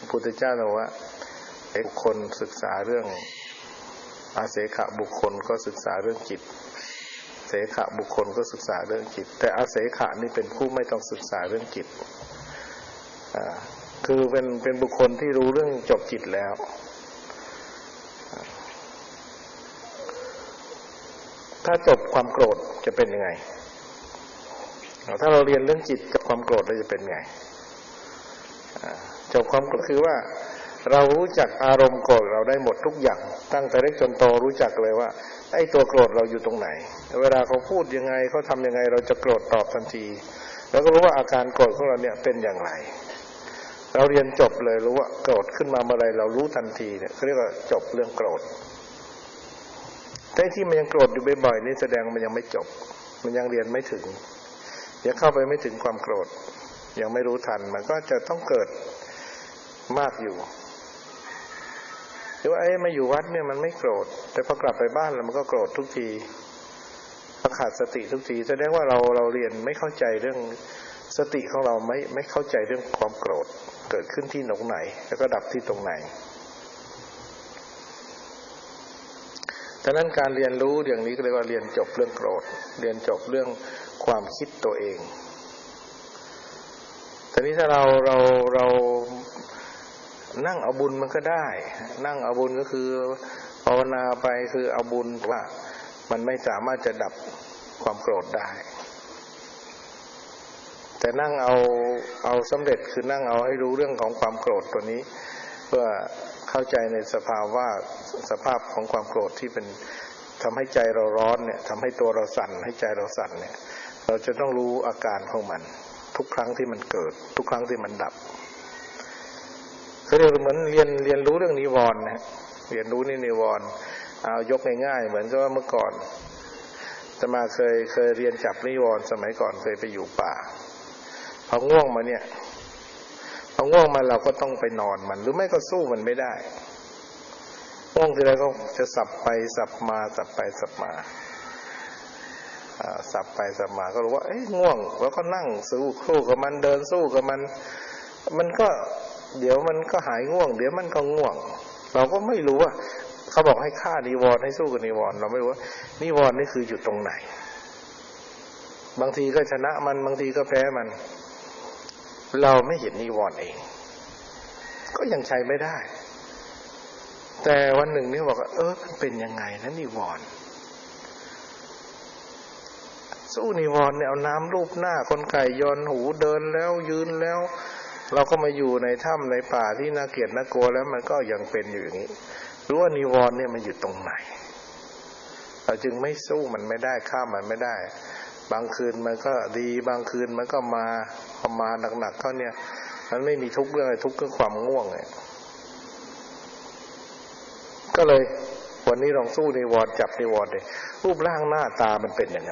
พุทธเจ้าบอกว่าบุคคลศึกษาเรื่องอาเสขะบุคคลก็ศึกษาเรื่องจิตเสขะบุคคลก็ศึกษาเรื่องจิตแต่อาเสขะนี่เป็นผู้ไม่ต้องศึกษาเรื่องจิตคือเป็นบุคคลที่รู้เรื่องจบจิตแล้วถ้าจบความโกรธจะเป็นยังไงถ้าเราเรียนเรื่องจิตกับความโกรธเราจะเป็นไงจบความโกรธคือว่าเรารู้จักอารมณ์โกรธเราได้หมดทุกอย่างตั้งแต่เล็กจนโตรู้จักเลยว่าไอ้ตัวโกรธเราอยู่ตรงไหนเวลาเขาพูดยังไงเขาทำยังไงเราจะโกรธตอบทันทีแล้วก็รู้ว่าอาการโกรธของเราเนี่ยเป็นอย่างไรเราเรียนจบเลยรู้ว่าโกรธขึ้นมาเมื่อไรเรารู้ทันทีเนี่ยเขาเรียกว่าจบเรื่องโกรธแต่ที่มันยังโกรธอยู่บ่อยๆนี่แสดงมันยังไม่จบมันยังเรียนไม่ถึงยังเข้าไปไม่ถึงความโกรธยังไม่รู้ทันมันก็จะต้องเกิดมากอยู่หรือว่ามาอยู่วัดเนี่ยมันไม่โกรธแต่พอกลับไปบ้านแล้วมันก็โกรธทุกทีขาดสติทุกทีแสดงว่าเราเรียนไม่เข้าใจเรื่องสติของเราไม่เข้าใจเรื่องความโกรธเกิดขึ้นที่ตรงไหนแล้วก็ดับที่ตรงไหนฉะนั้นการเรียนรู้อย่างนี้ก็เรียกว่าเรียนจบเรื่องโกรธเรียนจบเรื่องความคิดตัวเองทีนี้ถ้าเรานั่งเอาบุญมันก็ได้นั่งเอาบุญก็คือภาวนาไปคือเอาบุญว่ามันไม่สามารถจะดับความโกรธได้แต่นั่งเอาสำเร็จคือนั่งเอาให้รู้เรื่องของความโกรธตัวนี้เพื่อเข้าใจในสภาพของความโกรธที่เป็นทำให้ใจเราร้อนเนี่ยทำให้ตัวเราสั่นให้ใจเราสั่นเนี่ยเราจะต้องรู้อาการของมันทุกครั้งที่มันเกิดทุกครั้งที่มันดับก็เรียกเหมือนเรียนรู้เรื่องนิวรณ์นะเรียนรู้นิวรณ์เอายกง่ายๆเหมือนกับว่าเมื่อก่อนอาตมาเคยเรียนจับนิวรณ์สมัยก่อนเคยไปอยู่ป่าพอง่วงมาเนี่ยพอง่วงมาเราก็ต้องไปนอนมันหรือไม่ก็สู้มันไม่ได้ง่วงทีไรก็จะสับไปสับมาสับไปสับมาสับไปสับมาก็รู้ว่าง่วงแล้วก็นั่งสู้กับมันเดินสู้กับมันก็เดี๋ยวมันก็หายง่วงเดี๋ยวมันก็ง่วงเราก็ไม่รู้ว่าเขาบอกให้ฆ่านิวรณ์ให้สู้กับนิวรณ์เราไม่รู้ว่านิวรณ์นี่คืออยู่ตรงไหนบางทีก็ชนะมันบางทีก็แพ้มันเราไม่เห็นนิวรณ์เองก็ยังใช้ไม่ได้แต่วันหนึ่งนี่บอกว่ามันเป็นยังไงนะนิวรณ์สู้นิวรณ์เนี่ยเอาน้ำลูบหน้าคนไก่ย้อนหูเดินแล้วยืนแล้วเราก็มาอยู่ในถ้ำในป่าที่น่าเกลียดน่ากลัวแล้วมันก็ยังเป็นอยู่อย่างนี้รู้ว่านิวรณ์เนี่ยมันอยู่ตรงไหนเราจึงไม่สู้มันไม่ได้ข้ามมันไม่ได้บางคืนมันก็ดีบางคืนมันก็มาพอมาหนักๆเขาเนี่ยมันไม่มีทุกข์เรื่องอะไรทุกข์คือความง่วงเนี่ยก็เลยวันนี้ลองสู้นิวรณ์จับนิวรณ์เลยรูปร่างหน้าตามันเป็นยังไง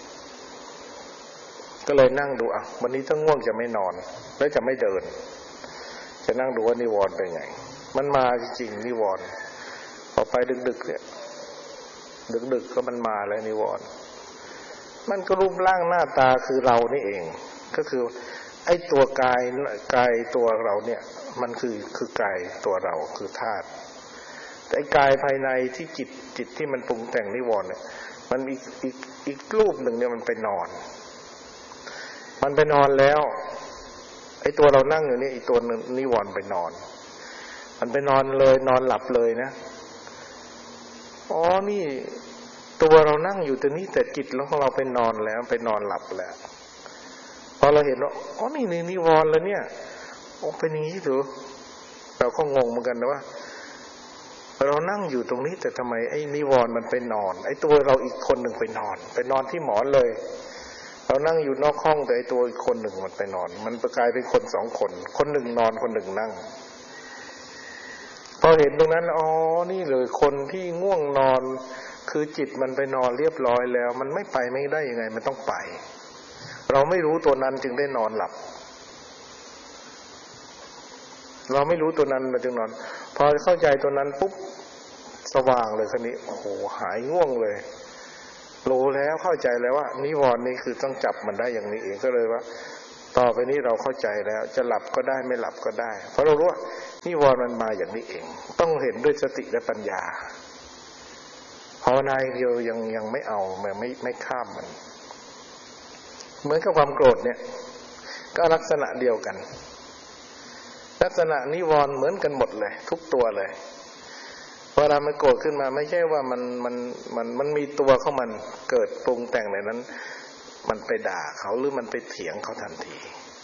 ก็เลยนั่งดูวันนี้ถ้าง่วงจะไม่นอนแล้วจะไม่เดินจะนั่งดูว่านิวรณ์เป็นไงมันมาจริงๆนิวรณ์พอไปดึกๆเนี่ยดึกๆก็มันมาแล้วนิวรณ์มันก็รูปร่างหน้าตาคือเรานี่เองก็คือไอ้ตัวกายตัวเราเนี่ยมันคือกายตัวเราคือธาตุแต่กายภายในที่จิตที่มันปรุงแต่งนิวรณ์เนี่ยมันอีกรูปหนึ่งเนี่ยมันไปนอนแล้วไอ้ตัวเรานั่งอยู่นี่อีกตัวนึงนิวรณ์ไปนอนมันไปนอนเลยนอนหลับเลยนะนี่ตัวเรานั่งอยู่ตรงนี้แต่จิตของเราไปนอนแล้วไปนอนหลับแล้วพอเราเห็นว่านี่นิวรณ์แล้วเนี่ยเป็นอย่างนี้หรือเราก็งงเหมือนกันนะว่าเรานั่งอยู่ตรงนี้แต่ทำไมไอ้นิวรณ์มันไปนอนไอ้ตัวเราอีกคนหนึ่งไปนอนที่หมอนเลยเรานั่งอยู่นอกห้องแต่ไอ้ตัวอีกคนหนึ่งมันไปนอนมันกลายเป็นคนสองคนคนหนึ่งนอนคนหนึ่งนั่งพอเห็นตรงนั้นนี่เลยคนที่ง่วงนอนคือจิตมันไปนอนเรียบร้อยแล้วมันไม่ไปไม่ได้ยังไงมันต้องไปเราไม่รู้ตัวนั้นจึงได้นอนหลับเราไม่รู้ตัวนั้นมันจึงนอนพอเข้าใจตัวนั้นปุ๊บสว่างเลยคันนี้หายง่วงเลยรู้แล้วเข้าใจแล้วว่านิวรณ์นี่คือต้องจับมันได้อย่างนี้เองก็เลยว่าต่อไปนี้เราเข้าใจแล้วจะหลับก็ได้ไม่หลับก็ได้เพราะเรารู้ว่านิวรณ์มันมาอย่างนี้เองต้องเห็นด้วยสติและปัญญาภาวนาเดียวยังไม่เอาไม่ข้ามมันเหมือนกับความโกรธเนี่ยก็ลักษณะเดียวกันลักษณะนิวรณ์เหมือนกันหมดเลยทุกตัวเลยเวลามันโกรธขึ้นมาไม่ใช่ว่ามันมีตัวของมันเกิดปรุงแต่งในนั้นมันไปด่าเขาหรือมันไปเถียงเขาทันที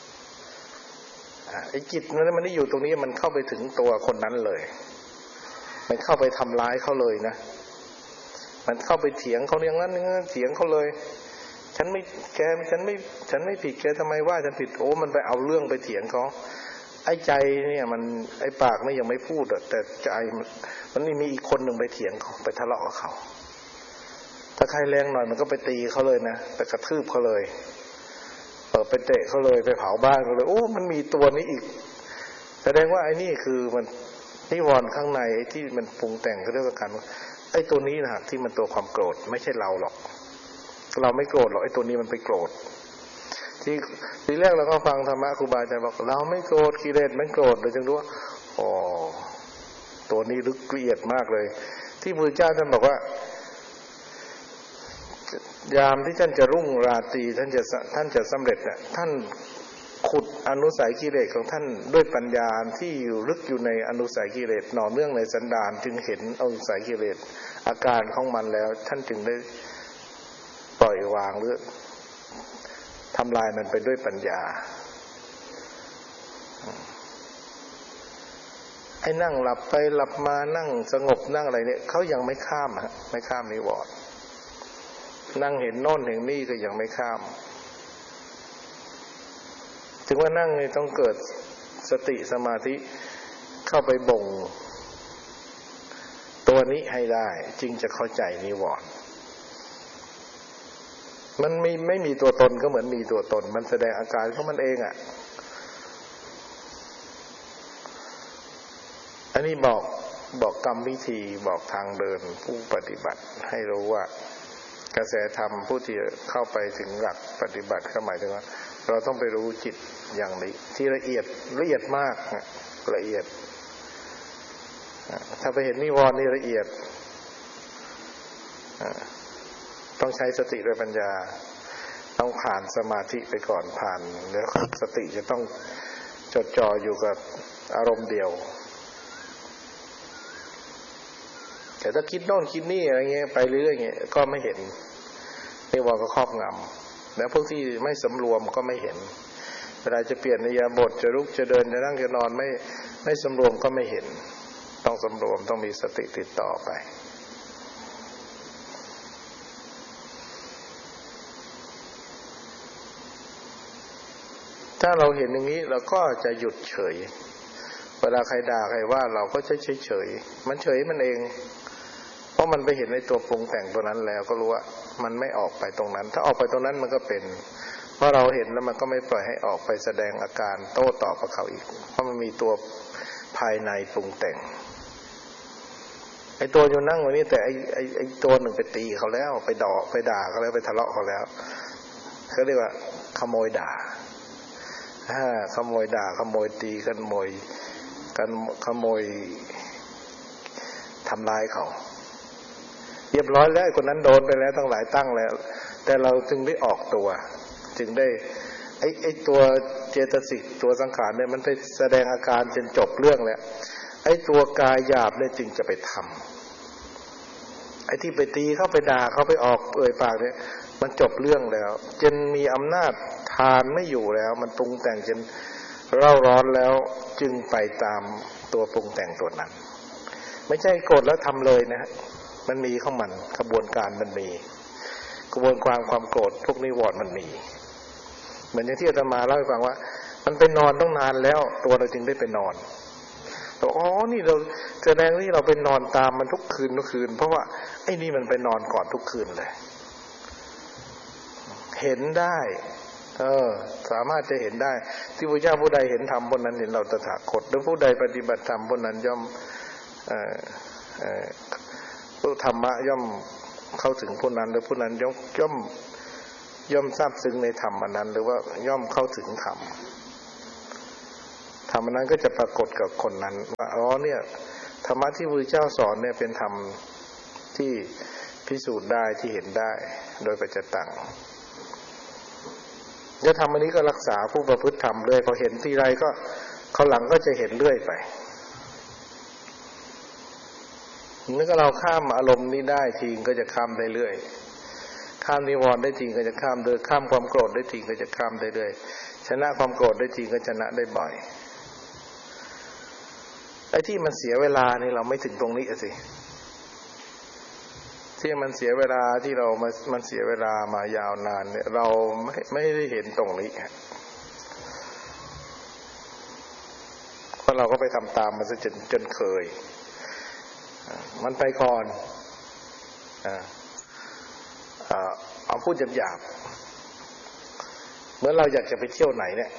ไอ้จิตนั้นมันไม่อยู่ตรงนี้มันเข้าไปถึงตัวคนนั้นเลยมันเข้าไปทำร้ายเขาเลยนะมันเข้าไปเถียงเขาอย่างนั้นเถียงเขาเลยฉันไม่ผิดแกทำไมว่าฉันผิดโอ้มันไปเอาเรื่องไปเถียงเขาไอ้ใจเนี่ยมันไอ้ปากนี่ยังไม่พูดแต่ใจมันนี่มีอีกคนหนึ่งไปเถียงเขาไปทะเลาะกับเขาถ้าใครแรงหน่อยมันก็ไปตีเขาเลยนะไปกระทืบเขาเลยไปเตะเขาเลยไปเผาบ้านเขาเลยโอ้มันมีตัวนี้อีกแสดงว่าไอ้นี่คือมันนิวรณ์ข้างในที่มันปรุงแต่งเรื่องกันไอ้ตัวนี้นะที่มันตัวความโกรธไม่ใช่เราหรอกเราไม่โกรธหรอกไอ้ตัวนี้มันไปโกรธทีแรกเราก็ฟังธรรมะครูบาอาจารย์บอกเราไม่โกรธกิเลสมันโกรธเราจึงรู้ว่าอ๋อตัวนี้ลึกละเอียดมากเลยที่พระพุทธเจ้าท่านบอกว่ายามที่ท่านจะรุ่งราตรีท่านจะสำเร็จน่ะท่านขุดอนุสัยกิเลสของท่านด้วยปัญญาที่อยู่ลึกอยู่ในอนุสัยกิเลสหน่อเนื่องในสันดานจึงเห็นอนุสัยกิเลสอาการของมันแล้วท่านจึงได้ปล่อยวางหรือทำลายมันไปด้วยปัญญาไอ้นั่งหลับไปหลับมานั่งสงบนั่งอะไรเนี่ยเขายังไม่ข้ามไม่ข้ามนิวรณ์นั่งเห็นโน่นเห็นนี่ก็ยังไม่ข้ามถึงว่านั่งนี่ต้องเกิดสติสมาธิเข้าไปบ่งตัวนี้ให้ได้จึงจะเข้าใจนิวรณ์มันไม่มีตัวตนก็เหมือนมีตัวตนมันแสดงอาการของมันเองอ่ะอันนี้บอกกรรมวิธีบอกทางเดินผู้ปฏิบัติให้รู้ว่ากระแสธรรมผู้ที่เข้าไปถึงหลักปฏิบัติก็หมายถึงว่าเราต้องไปรู้จิตอย่างนี้ที่ละเอียดมากละเอียดถ้าไปเห็นนิวรณ์นี่ละเอียดต้องใช้สติด้วยปัญญาต้องผ่านสมาธิไปก่อนผ่านแล้วสติจะต้องจดจ่ออยู่กับอารมณ์เดียวแต่ถ้าคิดโน่นคิดนี่อะไรเงี้ยไปเรื่อยๆเงี้ยก็ไม่เห็นนิวรณ์ก็ครอบงำแล้วพวกที่ไม่สำรวมก็ไม่เห็นเวลาจะเปลี่ยนอิริยาบถจะลุกจะเดินจะนั่งจะนอนไม่สำรวมก็ไม่เห็นต้องสำรวมต้องมีสติติดต่อไปถ้าเราเห็นอย่างนี้เราก็จะหยุดเฉยเวลาใครด่าใครว่าเราก็เฉยมันเฉยมันเองเพราะมันไปเห็นในตัวปรุงแต่งตัวนั้นแล้วก็รู้ว่ามันไม่ออกไปตรงนั้นถ้าออกไปตรงนั้นมันก็เป็นเพราะเราเห็นแล้วมันก็ไม่ปล่อยให้ออกไปแสดงอาการโต้ตอบกับเขาอีกเพราะมันมีตัวภายในปรุงแต่งไอ้ตัวอยู่นั่งวันนี้แต่ไอ้ตัวหนึ่งไปตีเขาแล้วไปด่าเขาแล้วไปทะเลาะเขาแล้วเขาเรียกว่าขโมยด่าขโมยด่าขโมยตีขโมยทำร้ายเขาเรียบร้อยแล้วคนนั้นโดนไปแล้วตั้งหลายตั้งแล้วแต่เราจึงได้ออกตัวจึงได้ไอ้ตัวเจตสิกตัวสังขารเนี่ยมันไปแสดงอาการจนจบเรื่องแล้วไอ้ตัวกายหยาบเนี่ยจึงจะไปทำไอ้ที่ไปตีเขาไปด่าเขาไปออกเอ่ยปากเนี่ยมันจบเรื่องแล้วจนมีอำนาจทานไม่อยู่แล้วมันปรุงแต่งจนเร่าร้อนแล้วจึงไปตามตัวปรุงแต่งตัวนั้นไม่ใช่โกรธแล้วทำเลยนะมันมีของมันกระบวนการมันมีกระบวนการความโกรธพวกนิวรณ์มันมีเหมือนอย่างที่อาตมาเล่าให้ฟังว่ามันไปนอนต้องนานแล้วตัวเราจึงได้ไปนอนอ๋อนี่เราแสดงที่เราไปนอนตามมันทุกคืนเพราะว่าไอ้นี่มันไปนอนก่อนทุกคืนเลยเห็นได้สามารถจะเห็นได้ที่พระเจ้าผู้ใดเห็นธรรมผู้นั้นเห็นเราตถาคตหรือผู้ใดปฏิบัติธรรมผู้นั้นย่อมผู้ธรรมะย่อมเข้าถึงผู้นั้นหรือผู้นั้นย่อมย่อมซาบซึ้งในธรรมอันนั้นหรือว่าย่อมเข้าถึงธรรมธรรมนั้นก็จะปรากฏกับคนนั้นว่าอ๋อเนี่ยธรรมะที่พระพุทธเจ้าสอนเนี่ยเป็นธรรมที่พิสูจน์ได้ที่เห็นได้โดยปัจจตังจะทำอันนี้ก็รักษาผู้ประพฤติธรรมเรื่อยพอเห็นทีไรก็เขาหลังก็จะเห็นเรื่อยไปนี่ก็เราข้ามอารมณ์นี้ได้ทีก็จะข้ามได้เรื่อยข้ามนิวรณ์ได้ทีก็จะข้ามโดยข้ามความโกรธได้ทีก็จะข้ามได้เรื่อยชนะความโกรธได้ทีก็ชนะได้บ่อยไอ้ที่มันเสียเวลานี่เราไม่ถึงตรงนี้สิที่มันเสียเวลาที่มันเสียเวลามายาวนานเนี่ยเราไม่ได้เห็นตรงนี้เพราะเราก็ไปทำตามมันจนเคยมันไปก่อนเอาพูดหยาบๆเมื่อเราอยากจะไปเที่ยวไหนเนี่ย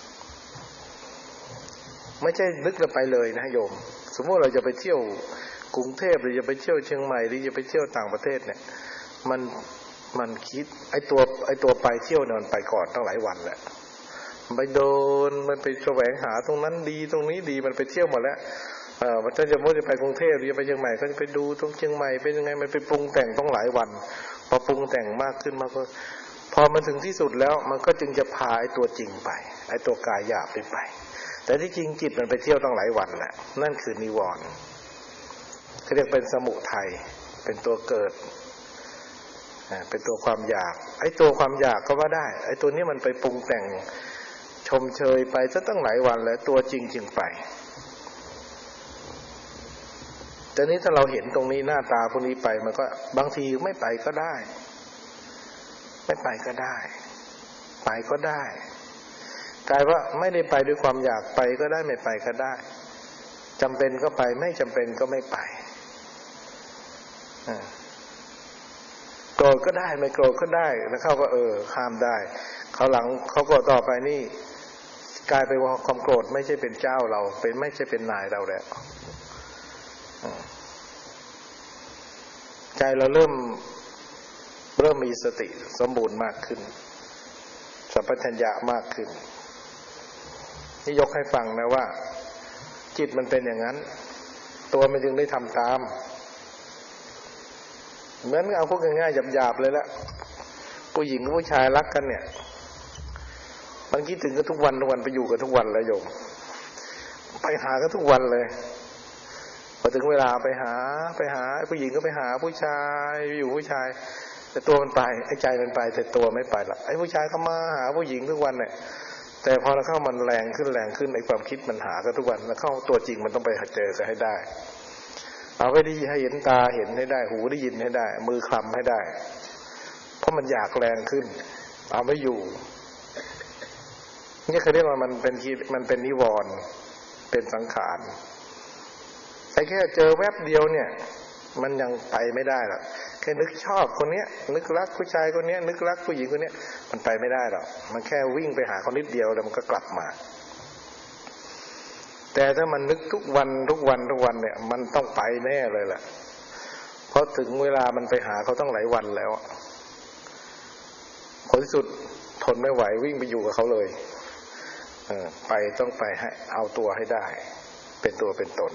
ไม่ใช่นึกแล้วไปเลยนะโยมสมมติเราจะไปเที่ยวกรุงเทพหรือจะไปเที่ยวเชียงใหม่หรือจะไปเที่ยวต่างประเทศเนี่ยมันคิดไอ้ตัวไปเที่ยวเนี่ยมันไปก่อนตั้งหลายวันแหละไปโดนมันไปแสวงหาตรงนั้นดีตรงนี้ดีมันไปเที่ยวหมดแล้วมันจะมุดจะไปกรุงเทพหรือจะไปเชียงใหม่ก็จะไปดูตรงเชียงใหม่เป็นยังไงมันไปปรุงแต่งต้องหลายวันพอปรุงแต่งมากขึ้นพอมันถึงที่สุดแล้วมันก็จึงจะพาไอ้ตัวจริงไปไอ้ตัวกายหยาบไปแต่ที่จริงจิตมันไปเที่ยวต้องหลายวันแหละนั่นคือนิวรณ์เขาเรียกเป็นสมุทัยเป็นตัวเกิดเป็นตัวความอยากไอ้ตัวความอยากก็ว่าได้ไอ้ตัวนี้มันไปปรุงแต่งชมเชยไปซะตั้งหลายวันแล้วตัวจริงจึงไปแต่นี้ถ้าเราเห็นตรงนี้หน้าตาพวกนี้ไปมันก็บางทีไม่ไปก็ได้ไม่ไปก็ได้ไปก็ได้กลายว่าไม่ได้ไปด้วยความอยากไปก็ได้ไม่ไปก็ได้จำเป็นก็ไปไม่จำเป็นก็ไม่ไปโกรธก็ได้ไม่โกรธก็ได้แล้วเขาก็ข้ามได้เขาหลังเขาก็ต่อไปนี่กลายไปว่าความโกรธไม่ใช่เป็นเจ้าเราเป็นไม่ใช่เป็นนายเราแล้วใจเราเริ่มมีสติสมบูรณ์มากขึ้นสัมปชัญญะมากขึ้นนี่ยกให้ฟังนะว่าจิตมันเป็นอย่างนั้นตัวมันจึงได้ทำตามเหมือนเอาพวกง่ายๆหยาบๆเลยละผู้หญิงกับผู้ชายรักกันเนี่ยมันคิดถึงกันทุกวันไปอยู่กันทุกวันแล้วโยมไปหากันทุกวันเลยพอถึงเวลาไปหาผู้หญิงก็ไปหาผู้ชายอยู่ผู้ชายแต่ตัวมันไปไอ้ใจมันไปแต่ตัวไม่ไปละไอ้ผู้ชายก็มาหาผู้หญิงทุกวันเนี่ยแต่พอเราเข้ามันแรงขึ้นไอ้ความคิดมันหากันทุกวันแล้วเข้าตัวจริงมันต้องไปเจอกันให้ได้เอาไปดีให้เห็นตาเห็นให้ได้หูได้ยินให้ได้มือคลำให้ได้เพราะมันอยากแรงขึ้นเอาไม่อยู่นี่เขาเรียกว่ามันเป็นนิวรณ์เป็นสังขารไอ้แค่เจอแวบเดียวเนี่ยมันยังไปไม่ได้หรอกแค่นึกชอบคนเนี้ยนึกรักผู้ชายคนเนี้ยนึกรักผู้หญิงคนเนี้ยมันไปไม่ได้หรอกมันแค่วิ่งไปหาเขานิดเดียวแล้วมันก็กลับมาแต่ถ้ามันนึกทุกวันเนี่ยมันต้องไปแน่เลยแหละเพราะถึงเวลามันไปหาเขาต้องหลายวันแล้วผลที่สุดทนไม่ไหววิ่งไปอยู่กับเขาเลยไปต้องไปให้เอาตัวให้ได้เป็นตัวเป็นตน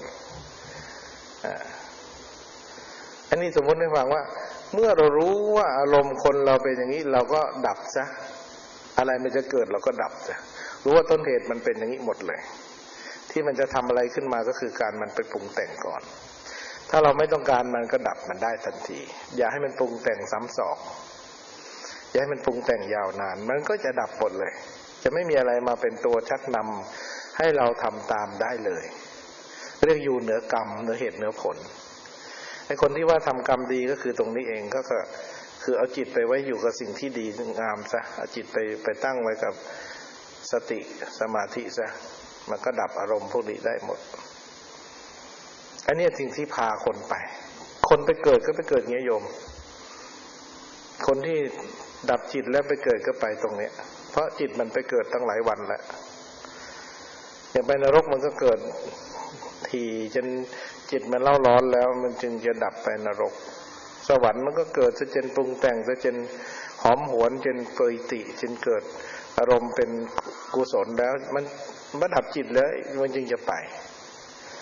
อันนี้สมมติให้ฟังว่าเมื่อเรารู้ว่าอารมณ์คนเราเป็นอย่างนี้เราก็ดับซะอะไรมันจะเกิดเราก็ดับซะรู้ว่าต้นเหตุมันเป็นอย่างนี้หมดเลยที่มันจะทำอะไรขึ้นมาก็คือการมันไปปรุงแต่งก่อนถ้าเราไม่ต้องการมันก็ดับมันได้ทันทีอย่าให้มันปรุงแต่งซ้ำสองอย่าให้มันปรุงแต่งยาวนานมันก็จะดับหมดเลยจะไม่มีอะไรมาเป็นตัวชักนำให้เราทำตามได้เลยเรียกอยู่เหนือกรรมเหนือเหตุเหนือผลไอ้คนที่ว่าทำกรรมดีก็คือตรงนี้เองก็คือเอาจิตไปไว้อยู่กับสิ่งที่ดีงามซะเอาจิตไปตั้งไว้กับสติสมาธิซะมันก็ดับอารมณ์พวกนี้ได้หมดอันนี้สิ่งที่พาคนไปคนไปเกิดก็ไปเกิดเงี้ยโยมคนที่ดับจิตแล้วไปเกิดก็ไปตรงเนี้ยเพราะจิตมันไปเกิดตั้งหลายวันแล้วอย่างไปนรกมันก็เกิดทีจนจิตมันเล่าร้อนแล้วมันจึงจะดับไปนรกสวรรค์มันก็เกิดซะจนปรุงแต่งซะจนหอมหวนจนเปิติจนเกิดอารมณ์เป็นกุศลแล้วมันดับจิตแล้วมันจึงจะไป